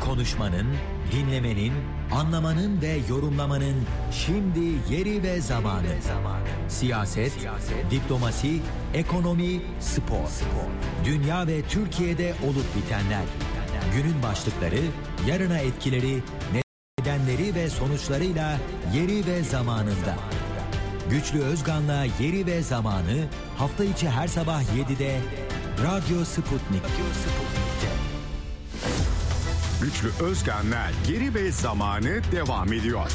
Konuşmanın, dinlemenin, anlamanın ve yorumlamanın şimdi yeri ve zamanı. Siyaset, diplomasi, ekonomi, spor. Dünya ve Türkiye'de olup bitenler. Günün başlıkları, yarına etkileri, nedenleri ve sonuçlarıyla yeri ve zamanında. Güçlü Özgan'la Yeri ve Zamanı hafta içi her sabah 7'de Radyo Sputnik'te. Güçlü Özgan'la Yeri ve Zamanı devam ediyor.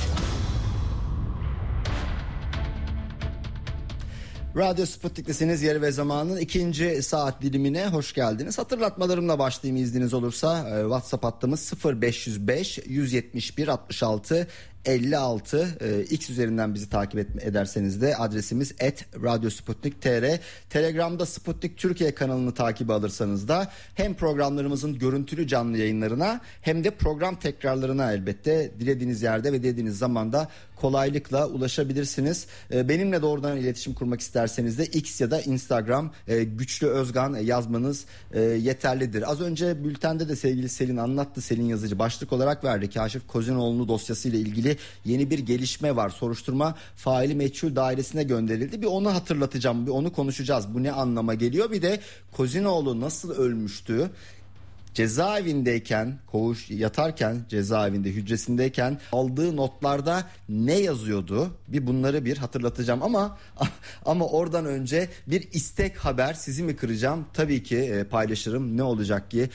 Radyo Sputnik'tesiniz. Yeri ve Zaman'ın ikinci saat dilimine hoş geldiniz. Hatırlatmalarımla başlayayım izniniz olursa. WhatsApp hattımız 0505 171 66 56. X üzerinden bizi takip ederseniz de adresimiz @radyosputnik.tr. Telegram'da Sputnik Türkiye kanalını takibe alırsanız da hem programlarımızın görüntülü canlı yayınlarına hem de program tekrarlarına elbette dilediğiniz yerde ve dilediğiniz zamanda kolaylıkla ulaşabilirsiniz. Benimle doğrudan iletişim kurmak isterseniz de X ya da Instagram Güçlü Özgan yazmanız yeterlidir. Az önce bültende de sevgili Selin anlattı. Selin Yazıcı başlık olarak verdi. Kaşif Kozinoğlu dosyasıyla ilgili yeni bir gelişme var. Soruşturma faili meçhul dairesine gönderildi. Bir onu hatırlatacağım. Bir onu konuşacağız. Bu ne anlama geliyor? Bir de Kozinoğlu nasıl ölmüştü? Cezaevindeyken, yatarken, cezaevinde hücresindeyken aldığı notlarda ne yazıyordu? Bir bunları bir hatırlatacağım ama oradan önce bir istek haber, sizi mi kıracağım? Tabii ki paylaşırım. Ne olacak ki?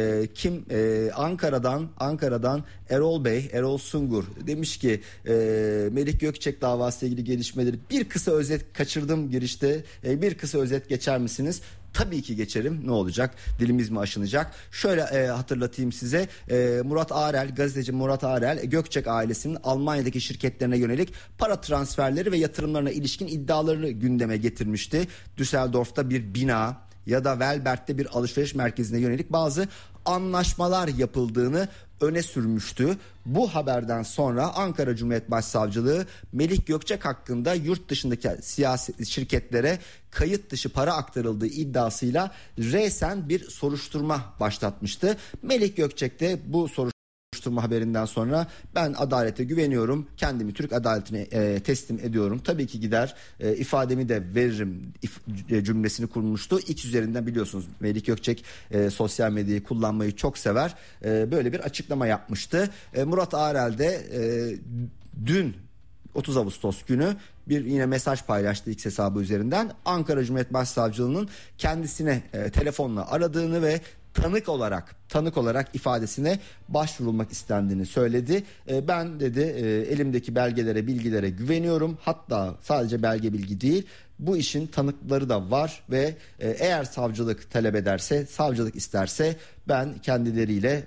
Ankara'dan Erol Sungur demiş ki Melih Gökçek davası ile ilgili gelişmeleri bir kısa özet kaçırdım girişte. Bir kısa özet geçer misiniz? Tabii ki geçerim. Ne olacak? Dilimiz mi aşınacak? Şöyle hatırlatayım size. Gazeteci Murat Arel, Gökçek ailesinin Almanya'daki şirketlerine yönelik para transferleri ve yatırımlarına ilişkin iddialarını gündeme getirmişti. Düsseldorf'ta bir bina ya da Velbert'te bir alışveriş merkezine yönelik bazı anlaşmalar yapıldığını öne sürmüştü. Bu haberden sonra Ankara Cumhuriyet Başsavcılığı Melih Gökçek hakkında yurt dışındaki siyasi şirketlere kayıt dışı para aktarıldığı iddiasıyla resen bir soruşturma başlatmıştı. Melih Gökçek de bu soruşturma haberinden sonra ben adalete güveniyorum, kendimi Türk adaletine teslim ediyorum, tabii ki gider ifademi de veririm cümlesini kurmuştu. X üzerinden biliyorsunuz Melih Gökçek sosyal medyayı kullanmayı çok sever. Böyle bir açıklama yapmıştı. Murat Arel de dün 30 Ağustos günü bir yine mesaj paylaştı X hesabı üzerinden. Ankara Cumhuriyet Başsavcılığı'nın kendisine telefonla aradığını ve tanık olarak ifadesine başvurulmak istendiğini söyledi. Ben dedi elimdeki belgelere, bilgilere güveniyorum. Hatta sadece belge bilgi değil, bu işin tanıkları da var ve eğer savcılık talep ederse, savcılık isterse ben kendileriyle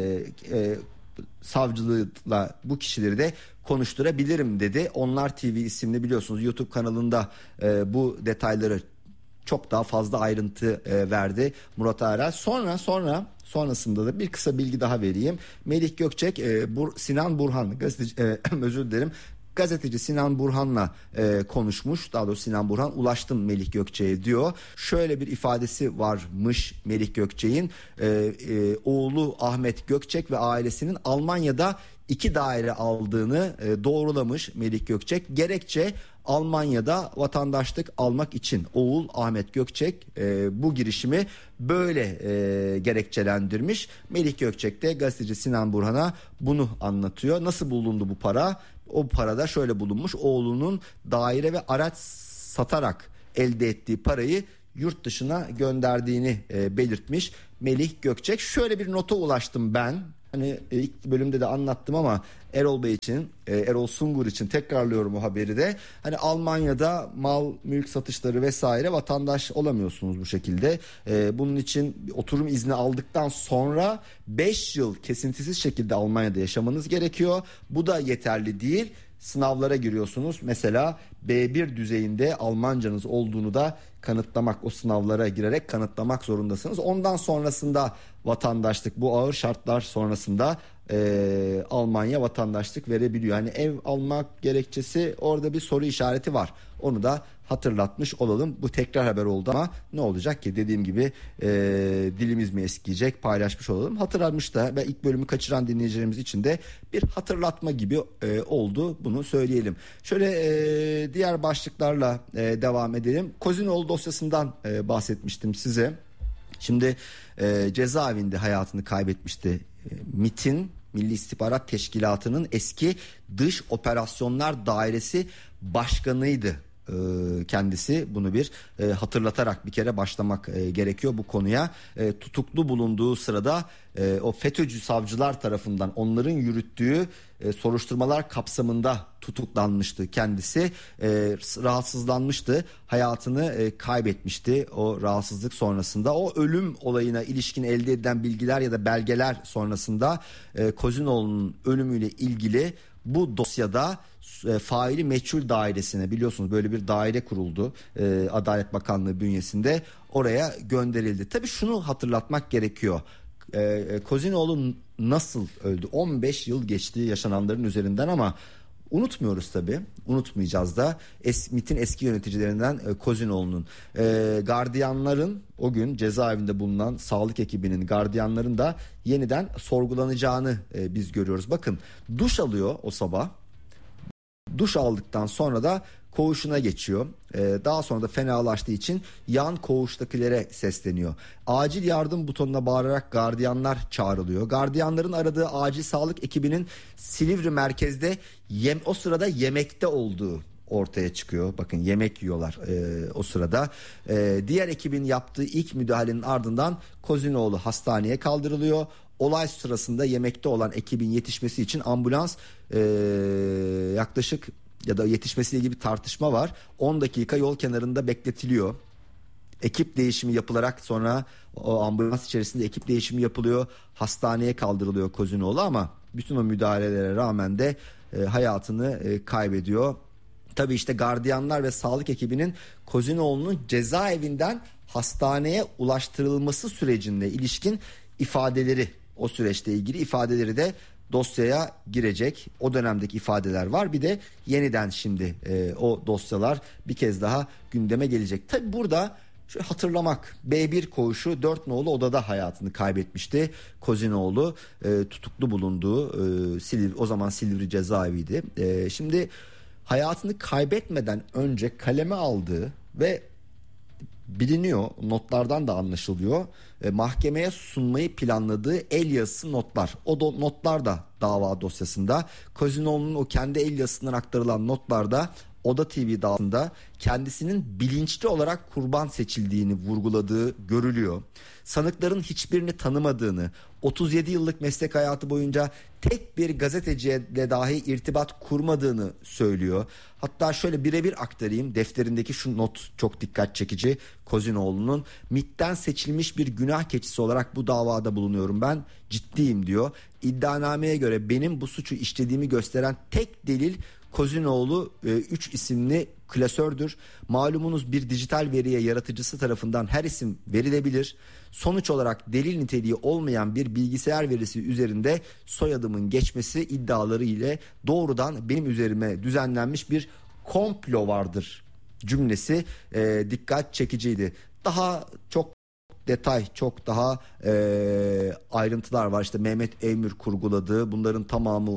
savcılıkla bu kişileri de konuşturabilirim dedi. Onlar TV isimli biliyorsunuz YouTube kanalında bu detayları çok daha fazla ayrıntı verdi Murat Arel. Sonrasında da bir kısa bilgi daha vereyim. Melih Gökçek Sinan Burhan gazeteci Sinan Burhan'la konuşmuş. Daha doğrusu Sinan Burhan ulaştım Melih Gökçek'e diyor. Şöyle bir ifadesi varmış Melih Gökçek'in. Oğlu Ahmet Gökçek ve ailesinin Almanya'da 2 daire aldığını doğrulamış Melih Gökçek. Gerekçe Almanya'da vatandaşlık almak için oğul Ahmet Gökçek bu girişimi böyle gerekçelendirmiş. Melih Gökçek de gazeteci Sinan Burhan'a bunu anlatıyor. Nasıl bulundu bu para? O parada şöyle bulunmuş: oğlunun daire ve araç satarak elde ettiği parayı yurt dışına gönderdiğini belirtmiş Melih Gökçek. Şöyle bir nota ulaştım ben. Hani ilk bölümde de anlattım ama Erol Sungur için tekrarlıyorum o haberi de. Hani Almanya'da mal, mülk satışları vesaire vatandaş olamıyorsunuz bu şekilde. Bunun için oturum izni aldıktan sonra 5 yıl kesintisiz şekilde Almanya'da yaşamanız gerekiyor. Bu da yeterli değil. Sınavlara giriyorsunuz. Mesela B1 düzeyinde Almancanız olduğunu da kanıtlamak, o sınavlara girerek kanıtlamak zorundasınız. Ondan sonrasında vatandaşlık, bu ağır şartlar sonrasında Almanya vatandaşlık verebiliyor. Yani ev almak gerekçesi, orada bir soru işareti var. Onu da hatırlatmış olalım. Bu tekrar haber oldu ama ne olacak ki, dediğim gibi dilimiz mi eskiyecek, paylaşmış olalım. Hatırlanmış da ve ilk bölümü kaçıran dinleyicilerimiz için de bir hatırlatma gibi oldu, bunu söyleyelim. Şöyle diğer başlıklarla devam edelim. Kozinoğlu dosyasından bahsetmiştim size. Şimdi cezaevinde hayatını kaybetmişti. MİT'in, Milli İstihbarat Teşkilatı'nın eski Dış Operasyonlar Dairesi Başkanıydı kendisi. Bunu bir hatırlatarak bir kere başlamak gerekiyor bu konuya. Tutuklu bulunduğu sırada o FETÖ'cü savcılar tarafından onların yürüttüğü soruşturmalar kapsamında tutuklanmıştı kendisi. Rahatsızlanmıştı, hayatını kaybetmişti o rahatsızlık sonrasında. O ölüm olayına ilişkin elde edilen bilgiler ya da belgeler sonrasında Kozinoğlu'nun ölümüyle ilgili bu dosyada faili meçhul dairesine, biliyorsunuz böyle bir daire kuruldu Adalet Bakanlığı bünyesinde, oraya gönderildi. Tabii şunu hatırlatmak gerekiyor. Kozinoğlu nasıl öldü? 15 yıl geçti yaşananların üzerinden ama unutmuyoruz tabii. Unutmayacağız da. MİT'in eski yöneticilerinden Kozinoğlu'nun. Gardiyanların, o gün cezaevinde bulunan sağlık ekibinin, gardiyanların da yeniden sorgulanacağını biz görüyoruz. Bakın, duş alıyor o sabah. Duş aldıktan sonra da koğuşuna geçiyor. Daha sonra da fenalaştığı için yan koğuştakilere sesleniyor. Acil yardım butonuna bağırarak gardiyanlar çağrılıyor. Gardiyanların aradığı acil sağlık ekibinin Silivri merkezde o sırada yemekte olduğu ortaya çıkıyor. Bakın, yemek yiyorlar o sırada. Diğer ekibin yaptığı ilk müdahalenin ardından Kozinoğlu hastaneye kaldırılıyor. Olay sırasında yemekte olan ekibin yetişmesi için ambulans yaklaşık, ya da yetişmesiyle ilgili bir tartışma var, 10 dakika yol kenarında bekletiliyor. Ekip değişimi yapılarak sonra o ambulans içerisinde ekip değişimi yapılıyor. Hastaneye kaldırılıyor Kozinoğlu ama bütün o müdahalelere rağmen de hayatını kaybediyor. Tabii işte gardiyanlar ve sağlık ekibinin Kozinoğlu'nun cezaevinden hastaneye ulaştırılması sürecine ilişkin ifadeleri, o süreçte ilgili ifadeleri de dosyaya girecek. O dönemdeki ifadeler var. Bir de yeniden şimdi o dosyalar bir kez daha gündeme gelecek. Tabi burada şöyle hatırlamak, B1 koğuşu 4 nolu odada hayatını kaybetmişti Kozinoğlu. Tutuklu bulunduğu o zaman Silivri cezaeviydi. Şimdi hayatını kaybetmeden önce kaleme aldığı ve biliniyor, notlardan da anlaşılıyor, mahkemeye sunmayı planladığı el yazısı notlar. O notlar da dava dosyasında. Kozinoğlu'nun o kendi el yazısından aktarılan notlarda Oda TV davasında kendisinin bilinçli olarak kurban seçildiğini vurguladığı görülüyor. Sanıkların hiçbirini tanımadığını, 37 yıllık meslek hayatı boyunca tek bir gazeteciyle dahi irtibat kurmadığını söylüyor. Hatta şöyle birebir aktarayım, defterindeki şu not çok dikkat çekici. Kozinoğlu'nun, MİT'ten seçilmiş bir günah keçisi olarak bu davada bulunuyorum, ben ciddiyim diyor. İddianameye göre benim bu suçu işlediğimi gösteren tek delil Kozinoğlu 3 isimli klasördür. Malumunuz bir dijital veriye yaratıcısı tarafından her isim verilebilir. Sonuç olarak delil niteliği olmayan bir bilgisayar verisi üzerinde soyadımın geçmesi iddiaları ile doğrudan benim üzerime düzenlenmiş bir komplo vardır cümlesi dikkat çekiciydi. Daha çok detay, çok daha ayrıntılar var. İşte Mehmet Eymür kurguladığı, bunların tamamı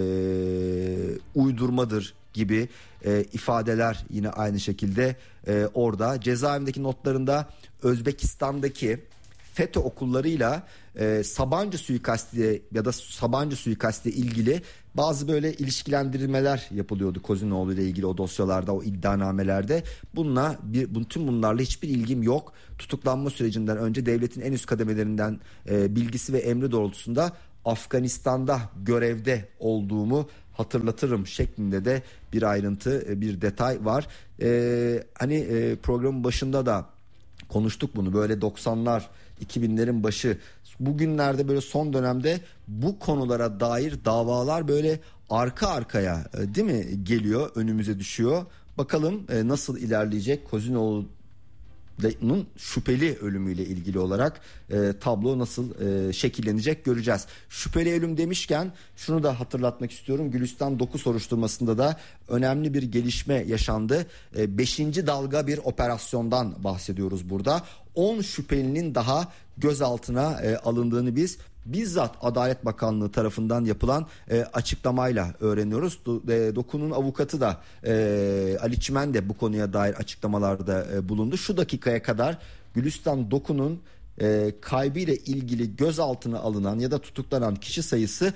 uydurmadır gibi ifadeler yine aynı şekilde orada. Cezaevindeki notlarında Özbekistan'daki FETÖ okullarıyla Sabancı suikasti ya da Sabancı suikasti ilgili bazı böyle ilişkilendirmeler yapılıyordu Kozinoğlu ile ilgili o dosyalarda, o iddianamelerde. Tüm bunlarla hiçbir ilgim yok. Tutuklanma sürecinden önce devletin en üst kademelerinden bilgisi ve emri doğrultusunda Afganistan'da görevde olduğumu hatırlatırım şeklinde de bir ayrıntı, bir detay var. Programın başında da konuştuk bunu, böyle 90'lar 2000'lerin başı, bugünlerde böyle son dönemde bu konulara dair davalar böyle arka arkaya değil mi geliyor, önümüze düşüyor. Bakalım nasıl ilerleyecek Kozinoğlu şüpheli ölümüyle ilgili olarak tablo nasıl şekillenecek göreceğiz. Şüpheli ölüm demişken şunu da hatırlatmak istiyorum. Gülistan Doku soruşturmasında da önemli bir gelişme yaşandı. 5. dalga bir operasyondan bahsediyoruz burada. 10 şüphelinin daha gözaltına alındığını biz bizzat Adalet Bakanlığı tarafından yapılan açıklamayla öğreniyoruz. Doku'nun avukatı da Ali Çimen de bu konuya dair açıklamalarda bulundu. Şu dakikaya kadar Gülistan Doku'nun kaybıyla ilgili gözaltına alınan ya da tutuklanan kişi sayısı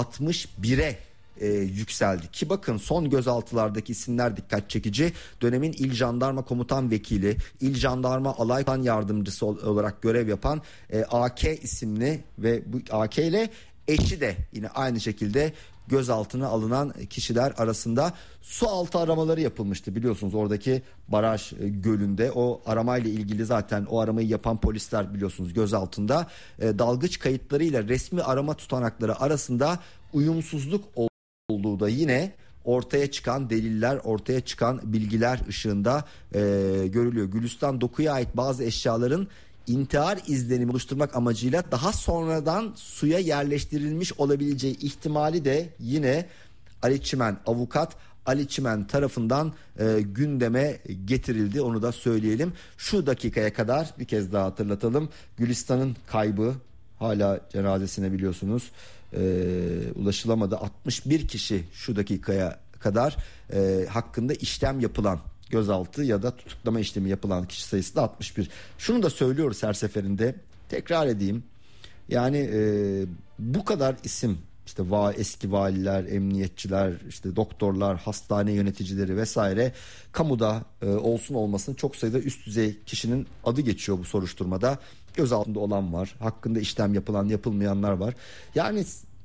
61'e yükseldi. Ki bakın son gözaltılardaki isimler dikkat çekici. Dönemin İl Jandarma Komutan Vekili, İl Jandarma Alay Komutan Yardımcısı olarak görev yapan AK isimli ve bu AK ile eşi de yine aynı şekilde gözaltına alınan kişiler arasında. Su altı aramaları yapılmıştı biliyorsunuz, oradaki baraj gölünde. O aramayla ilgili zaten o aramayı yapan polisler biliyorsunuz gözaltında. Dalgıç kayıtlarıyla resmi arama tutanakları arasında uyumsuzluk olduğu da yine ortaya çıkan deliller, ortaya çıkan bilgiler ışığında görülüyor. Gülistan Doku'ya ait bazı eşyaların intihar izlenimi oluşturmak amacıyla daha sonradan suya yerleştirilmiş olabileceği ihtimali de yine Ali Çimen, avukat Ali Çimen tarafından gündeme getirildi. Onu da söyleyelim. Şu dakikaya kadar bir kez daha hatırlatalım. Gülistan'ın kaybı, hala cenazesine biliyorsunuz ulaşılamadı. 61 kişi şu dakikaya kadar hakkında işlem yapılan, gözaltı ya da tutuklama işlemi yapılan kişi sayısı da 61. Şunu da söylüyoruz her seferinde, tekrar edeyim. Yani bu kadar isim, işte eski valiler, emniyetçiler, işte doktorlar, hastane yöneticileri vesaire, kamuda olsun olmasın çok sayıda üst düzey kişinin adı geçiyor bu soruşturmada. Gözaltında olan var, hakkında işlem yapılan, yapılmayanlar var. Yani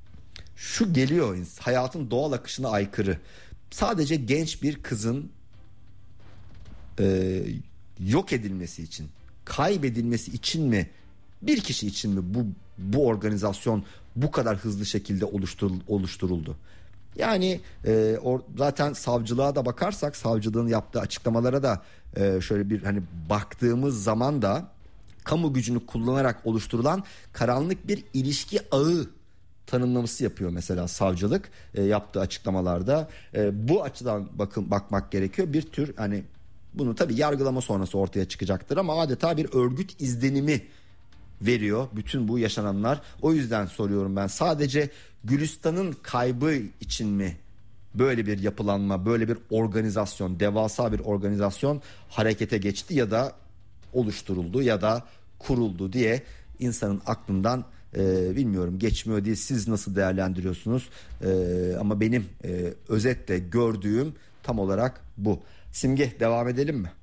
şu geliyor, hayatın doğal akışına aykırı. Sadece genç bir kızın yok edilmesi için, kaybedilmesi için mi, bir kişi için mi bu organizasyon bu kadar hızlı şekilde oluşturuldu? Yani zaten savcılığa da bakarsak, savcılığın yaptığı açıklamalara da şöyle bir hani baktığımız zaman da kamu gücünü kullanarak oluşturulan karanlık bir ilişki ağı tanımlaması yapıyor mesela savcılık yaptığı açıklamalarda. Bu açıdan bakmak gerekiyor. Bir tür hani, bunu tabii yargılama sonrası ortaya çıkacaktır ama adeta bir örgüt izlenimi veriyor bütün bu yaşananlar. O yüzden soruyorum ben, sadece Gülistan'ın kaybı için mi böyle bir yapılanma, böyle bir organizasyon, devasa bir organizasyon harekete geçti ya da oluşturuldu ya da kuruldu diye insanın aklından bilmiyorum geçmiyor değil. Siz nasıl değerlendiriyorsunuz? Ama benim özetle gördüğüm tam olarak bu. Simge, devam edelim mi?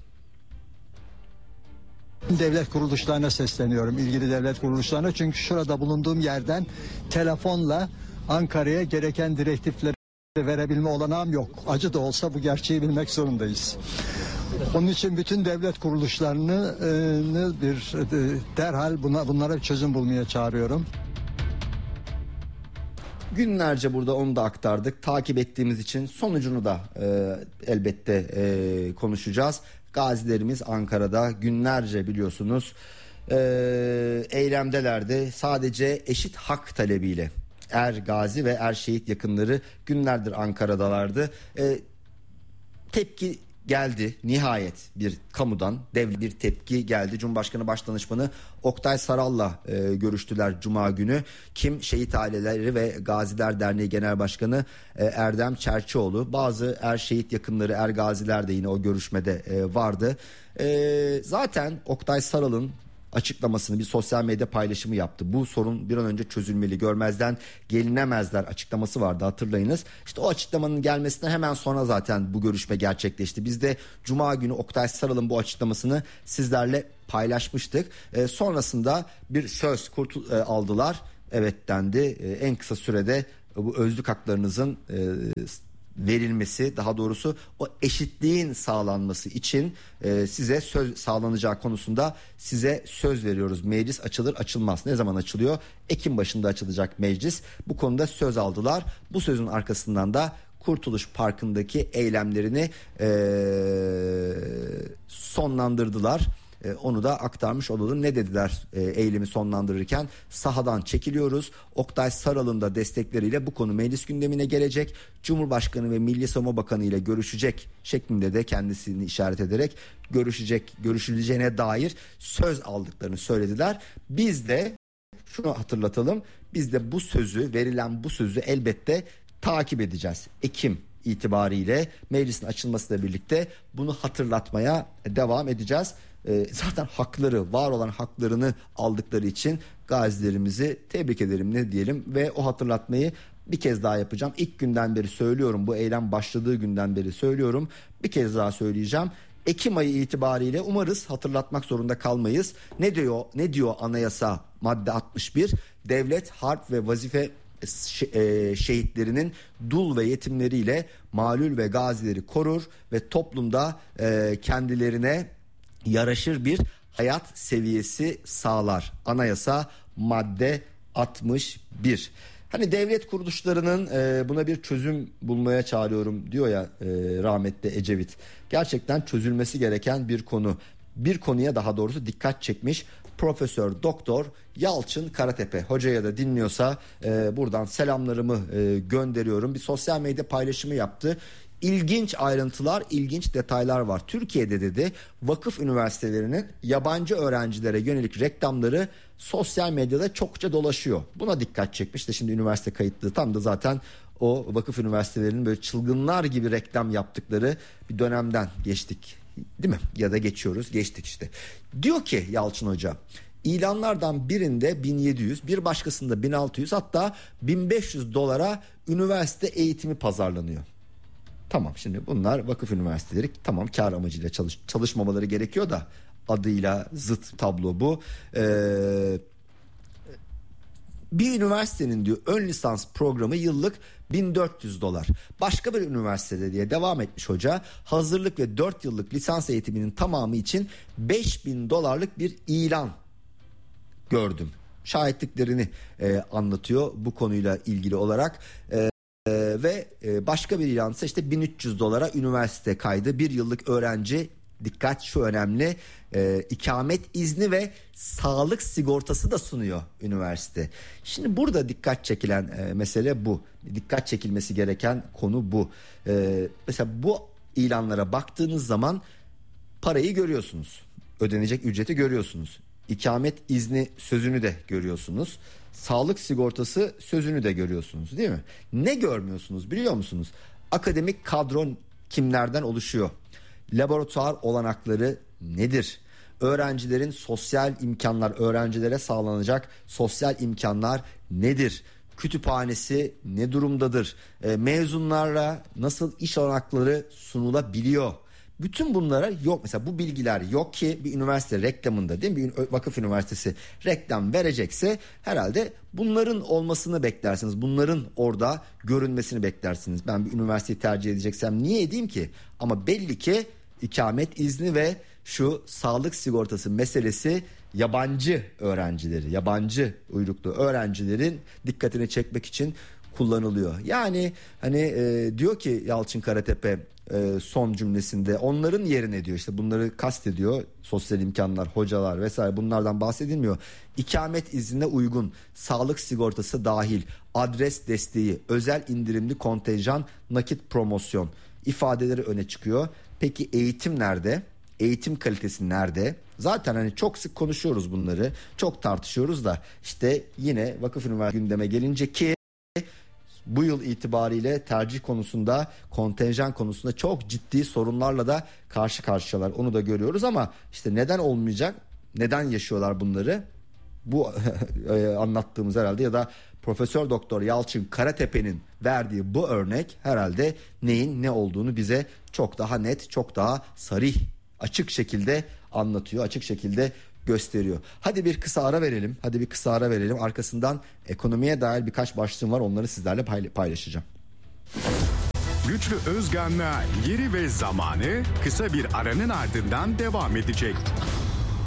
Devlet kuruluşlarına sesleniyorum, ilgili devlet kuruluşlarına, çünkü şurada bulunduğum yerden telefonla Ankara'ya gereken direktifleri verebilme olanağım yok. Acı da olsa bu gerçeği bilmek zorundayız. Onun için bütün devlet kuruluşlarını derhal bunlara bir çözüm bulmaya çağırıyorum. Günlerce burada onu da aktardık. Takip ettiğimiz için sonucunu da elbette konuşacağız. Gazilerimiz Ankara'da günlerce biliyorsunuz eylemdelerdi. Sadece eşit hak talebiyle er gazi ve er şehit yakınları günlerdir Ankara'dalardı. Tepki geldi, nihayet bir kamudan devlet bir tepki geldi. Cumhurbaşkanı Başdanışmanı Oktay Saral'la görüştüler Cuma günü. Kim? Şehit Aileleri ve Gaziler Derneği Genel Başkanı Erdem Çerçioğlu. Bazı er şehit yakınları, er gaziler de yine o görüşmede vardı. Zaten Oktay Saral'ın açıklamasını, bir sosyal medya paylaşımı yaptı. Bu sorun bir an önce çözülmeli, görmezden gelinemezler açıklaması vardı, hatırlayınız. İşte o açıklamanın gelmesine hemen sonra zaten bu görüşme gerçekleşti. Biz de Cuma günü Oktay Saral'ın bu açıklamasını sizlerle paylaşmıştık. Sonrasında bir söz aldılar. Evet dendi. En kısa sürede bu özlük haklarınızın verilmesi, daha doğrusu o eşitliğin sağlanması için size söz sağlanacağı konusunda size söz veriyoruz. Meclis açılır açılmaz. Ne zaman açılıyor? Ekim başında açılacak meclis. Bu konuda söz aldılar. Bu sözün arkasından da Kurtuluş Parkı'ndaki eylemlerini sonlandırdılar. Onu da aktarmış olalım. Ne dediler eylemi sonlandırırken? Sahadan çekiliyoruz. Oktay Saral'ın da destekleriyle bu konu meclis gündemine gelecek. Cumhurbaşkanı ve Milli Savunma Bakanı ile görüşecek şeklinde de kendisini işaret ederek görüşüleceğine dair söz aldıklarını söylediler. Biz de şunu hatırlatalım. Biz de verilen bu sözü elbette takip edeceğiz. Ekim itibariyle meclisin açılmasıyla birlikte bunu hatırlatmaya devam edeceğiz. Zaten var olan haklarını aldıkları için gazilerimizi tebrik ederim ne diyelim ve o hatırlatmayı bir kez daha yapacağım. İlk günden beri söylüyorum, bu eylem başladığı günden beri söylüyorum. Bir kez daha söyleyeceğim. Ekim ayı itibariyle umarız hatırlatmak zorunda kalmayız. Ne diyor anayasa madde 61? Devlet, harp ve vazife şehitlerinin dul ve yetimleriyle malul ve gazileri korur ve toplumda kendilerine yaraşır bir hayat seviyesi sağlar. Anayasa madde 61. Hani devlet kuruluşlarının buna bir çözüm bulmaya çağırıyorum diyor ya rahmetli Ecevit. Gerçekten çözülmesi gereken bir konu. Bir konuya daha doğrusu dikkat çekmiş Profesör Doktor Yalçın Karatepe. Hocaya da dinliyorsa buradan selamlarımı gönderiyorum. Bir sosyal medya paylaşımı yaptı. İlginç ayrıntılar, ilginç detaylar var. Türkiye'de dedi vakıf üniversitelerinin yabancı öğrencilere yönelik reklamları sosyal medyada çokça dolaşıyor. Buna dikkat çekmiş de şimdi üniversite kayıtlığı tam da zaten o vakıf üniversitelerinin böyle çılgınlar gibi reklam yaptıkları bir dönemden geçtik. Değil mi? Ya da geçtik işte. Diyor ki Yalçın Hoca, ilanlardan birinde 1700, bir başkasında 1600 hatta 1500 dolara üniversite eğitimi pazarlanıyor. Tamam, şimdi bunlar vakıf üniversiteleri, tamam kar amacıyla çalışmamaları gerekiyor da adıyla zıt tablo bu. Bir üniversitenin diyor ön lisans programı yıllık 1400 dolar. Başka bir üniversitede diye devam etmiş hoca, hazırlık ve 4 yıllık lisans eğitiminin tamamı için 5000 dolarlık bir ilan gördüm. Şahitliklerini anlatıyor bu konuyla ilgili olarak. Ve başka bir ilan ise işte 1300 dolara üniversite kaydı, bir yıllık öğrenci, dikkat şu önemli, ikamet izni ve sağlık sigortası da sunuyor üniversite. Şimdi burada dikkat çekilen mesele bu. Dikkat çekilmesi gereken konu bu. Mesela bu ilanlara baktığınız zaman parayı görüyorsunuz. Ödenecek ücreti görüyorsunuz. İkamet izni sözünü de görüyorsunuz. Sağlık sigortası sözünü de görüyorsunuz, değil mi? Ne görmüyorsunuz biliyor musunuz? Akademik kadron kimlerden oluşuyor? Laboratuvar olanakları nedir? Öğrencilerin sosyal imkanlar, öğrencilere sağlanacak sosyal imkanlar nedir? Kütüphanesi ne durumdadır? Mezunlarla nasıl iş olanakları sunulabiliyor? Bütün bunlara yok, mesela bu bilgiler yok ki bir üniversite reklamında, değil mi? Bir vakıf üniversitesi reklam verecekse herhalde bunların olmasını beklersiniz. Bunların orada görünmesini beklersiniz. Ben bir üniversiteyi tercih edeceksem niye edeyim ki? Ama belli ki ikamet izni ve şu sağlık sigortası meselesi yabancı öğrencileri, yabancı uyruklu öğrencilerin dikkatini çekmek için kullanılıyor. Yani hani diyor ki Yalçın Karatepe son cümlesinde, onların yerine diyor, işte bunları kastediyor, sosyal imkanlar, hocalar vesaire, bunlardan bahsedilmiyor. İkamet iznine uygun, sağlık sigortası dahil, adres desteği, özel indirimli kontenjan, nakit promosyon ifadeleri öne çıkıyor. Peki eğitim nerede? Eğitim kalitesi nerede? Zaten hani çok sık konuşuyoruz bunları, çok tartışıyoruz da işte yine vakıf üniversitesi gündeme gelince ki bu yıl itibariyle tercih konusunda, kontenjan konusunda çok ciddi sorunlarla da karşı karşıyalar. Onu da görüyoruz ama işte neden olmayacak? Neden yaşıyorlar bunları? Bu anlattığımız herhalde ya da Profesör Doktor Yalçın Karatepe'nin verdiği bu örnek herhalde neyin ne olduğunu bize çok daha net, çok daha sarih, açık şekilde anlatıyor, açık şekilde gösteriyor. Hadi bir kısa ara verelim. Arkasından ekonomiye dair birkaç başlığım var. Onları sizlerle paylaşacağım. Güçlü Özgan'la Yeri ve Zamanı kısa bir aranın ardından devam edecek.